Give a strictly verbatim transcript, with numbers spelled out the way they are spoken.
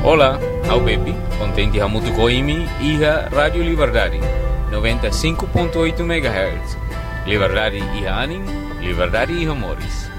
Olá, ao Pepe, contente hamutu koimi iha Radio Liberdade, noventa e cinco ponto oito megahertz. Liberdade iha aning, liberdade iha moris.